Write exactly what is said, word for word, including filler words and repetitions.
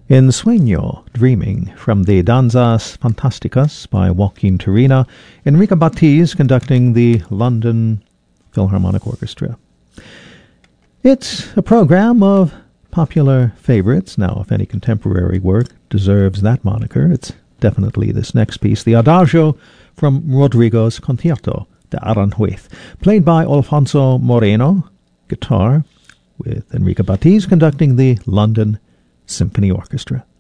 In Sueño, Dreaming, from the Danzas Fantásticas by Joaquin Turina, Enrique Batiz conducting the London Philharmonic Orchestra. It's a program of popular favorites. Now, if any contemporary work deserves that moniker, it's definitely this next piece, the Adagio from Rodrigo's Concierto de Aranjuez, played by Alfonso Moreno, guitar, with Enrique Batiz conducting the London Symphony Orchestra.